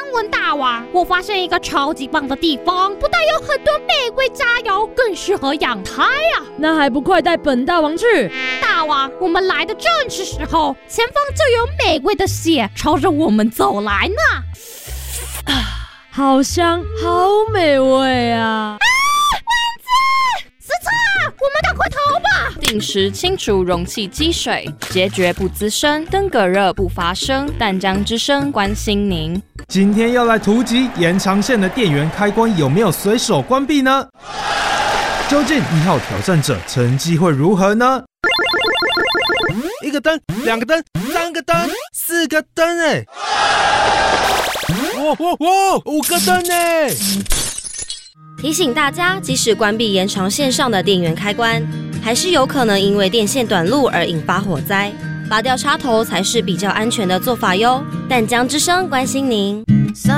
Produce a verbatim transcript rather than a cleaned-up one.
文大王，我发现一个超级棒的地方，不但有很多玫瑰榨油，更适合养胎啊！ 那还不快带本大王去？ 大王，我们来的正是时候，前方就有玫瑰的血朝着我们走来呢。 好香，好美味啊！ 啊，蚊子！死叉！我们赶快逃吧！ 定时清除容器积水，结决不滋生，登革热不发生。淡江之声关心您。 今天要来突击延长线的电源开关有没有随手关闭呢？究竟一号挑战者成绩会如何呢？一个灯，两个灯，三个灯，四个灯哎！哇哇哇！五个灯哎！ 提醒大家，即使关闭延长线上的电源开关，还是有可能因为电线短路而引发火灾。拔掉插头才是比较安全的做法哟。淡江之声关心您。